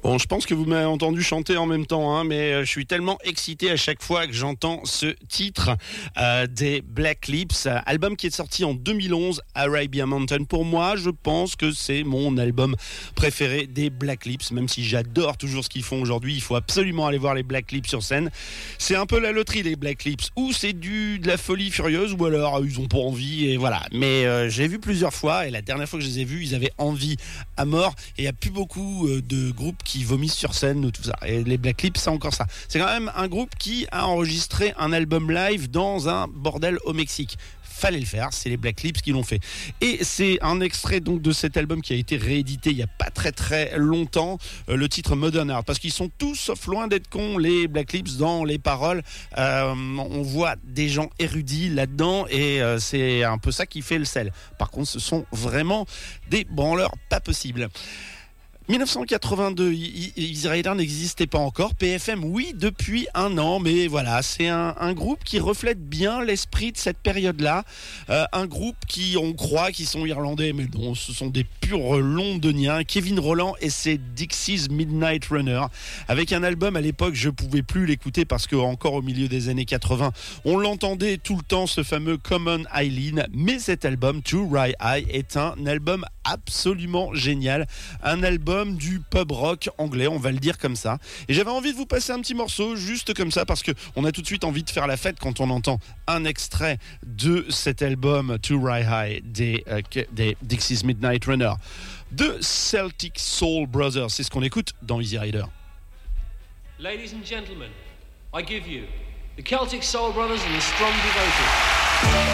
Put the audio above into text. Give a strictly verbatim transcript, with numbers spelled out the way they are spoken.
Bon, je pense que vous m'avez entendu chanter en même temps, hein, mais euh, je suis tellement excité à chaque fois que j'entends ce titre euh, des Black Lips, album qui est sorti en deux mille onze, Arabian Mountain. Pour moi, je pense que c'est mon album préféré des Black Lips, même si j'adore toujours ce qu'ils font aujourd'hui. Il faut absolument aller voir les Black Lips sur scène. C'est un peu la loterie, les Black Lips, ou c'est du de la folie furieuse, ou alors ils ont pas envie, et voilà. Mais euh, j'ai vu plusieurs fois, et la dernière fois que je les ai vus, ils avaient envie à mort, et il n'y a plus beaucoup euh, de groupes qui vomissent sur scène ou tout ça. Et les Black Lips, c'est encore ça. C'est quand même un groupe qui a enregistré un album live dans un bordel au Mexique. Fallait le faire, c'est les Black Lips qui l'ont fait. Et c'est un extrait donc de cet album qui a été réédité il n'y a pas très très longtemps, euh, le titre Modern Art, parce qu'ils sont tous, sauf loin d'être cons, les Black Lips, dans les paroles. Euh, on voit des gens érudits là-dedans, et euh, c'est un peu ça qui fait le sel. Par contre, ce sont vraiment des branleurs pas possibles. dix-neuf cent quatre-vingt-deux, Easy Rider n'existait pas encore. P F M, oui, depuis un an, mais voilà, c'est un, un groupe qui reflète bien l'esprit de cette période-là. Euh, un groupe qui, on croit qu'ils sont irlandais, mais non, ce sont des purs londoniens. Kevin Rowland et ses Dixie's Midnight Runner, avec un album à l'époque, je pouvais plus l'écouter parce que encore au milieu des années quatre-vingts, on l'entendait tout le temps, ce fameux Common Eileen. Mais cet album, To Rye High, est un album absolument génial, un album du pub rock anglais, on va le dire comme ça. Et j'avais envie de vous passer un petit morceau juste comme ça, parce qu'on a tout de suite envie de faire la fête quand on entend un extrait de cet album To Rye High des, euh, des Dixie's Midnight Runner de Celtic Soul Brothers. C'est ce qu'on écoute dans Easy Rider. Ladies and gentlemen, I give you the Celtic Soul Brothers and the Strong Devoted.